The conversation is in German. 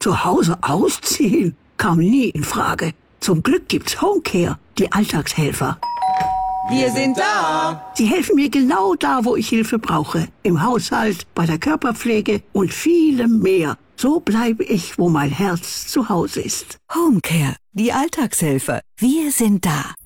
Zu Hause ausziehen? Kam nie in Frage. Zum Glück gibt's Homecare, die Alltagshelfer. Wir sind da. Sie helfen mir genau da, wo ich Hilfe brauche. Im Haushalt, bei der Körperpflege und vielem mehr. So bleibe ich, wo mein Herz zu Hause ist. Homecare, die Alltagshelfer. Wir sind da.